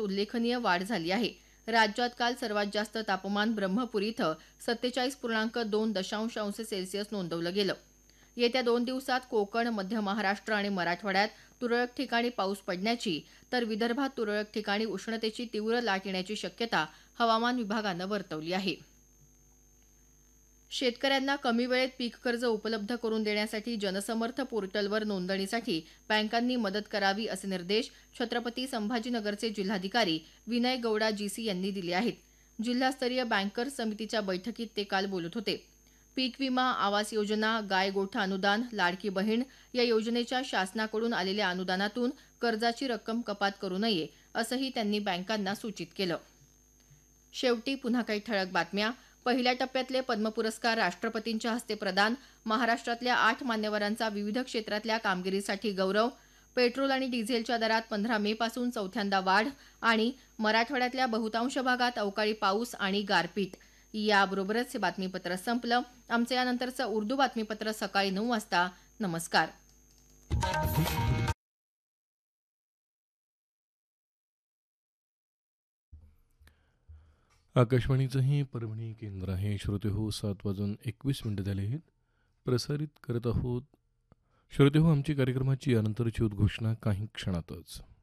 उल्लेखनीय वाढ झाली आहे. राज्यात काल सर्वात जास्त तापमान ब्रह्मपुरी इथं 47.2 अंश सेल्सिअस नोंदवलं गेलं. येत्या 2 दिवसात कोकण, मध्य महाराष्ट्र आणि मराठवाड्यात तुरळक ठिकाणी पाऊस पडण्याची तर विदर्भात तुरळक ठिकाणी उष्णतेची तीव्र लाट येण्याची शक्यता हवामान विभागानं वर्तवली आहे. शेतकऱ्यांना कमी वेळेत पीक कर्ज उपलब्ध करून देण्यासाठी जनसमर्थ पोर्टलवर नोंदणीसाठी बँकांनी मदत करावी असे निर्देश छत्रपती संभाजीनगरचे जिल्हाधिकारी विनय गौडा जीसी यांनी दिले आहेत. जिल्हास्तरीय बँकर्स समितीच्या बैठकीत ते काल बोलत होते. पीक विमा, आवास योजना, गाय गोठा अनुदान, लाडकी बहीण या योजनेच्या शासनाकडून आलेल्या अनुदानातून कर्जाची रक्कम कपात करू नये असंही त्यांनी बँकांना सूचित केलं. शेवटी पुन्हा काही ठळक बातम्या. पहिल्या टप्प्यातले पद्म पुरस्कार राष्ट्रपतींच्या हस्ते प्रदान. महाराष्ट्रातल्या 8 मान्यवरांचा विविध क्षेत्रातल्या कामगिरीसाठी गौरव. पेट्रोल आणि डिझेलच्या दरात 15 मे पासून चौथ्यांदा वाढ. आणि मराठवाड्यातल्या बहुतांश भागात अवकाळी पाऊस आणि गारपीट. याबरोबरच हे बातमीपत्र संपलं. आमचं यानंतरचं उर्दू बातमीपत्र सकाळी 9 वाजता. नमस्कार. आकाशवाणीचं हे परभणी केंद्र आहे. श्रोते हो, 7:21 झाले आहेत. प्रसारित करत आहोत. श्रोते हो, आमची कार्यक्रमाची यानंतरची उद्घोषणा काही क्षणातच.